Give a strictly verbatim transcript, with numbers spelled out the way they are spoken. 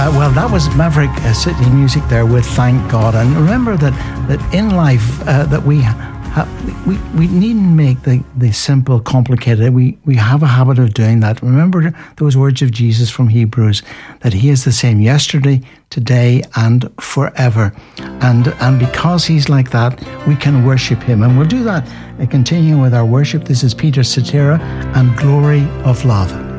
Uh, well, that was Maverick uh, City Music there with Thank God. And remember that, that in life uh, that we, ha- we we needn't make the, the simple complicated. We, we have a habit of doing that. Remember those words of Jesus from Hebrews, that he is the same yesterday, today and forever. And, and because he's like that, we can worship him. And we'll do that. Uh, continuing with our worship, this is Peter Cetera and Glory of Love.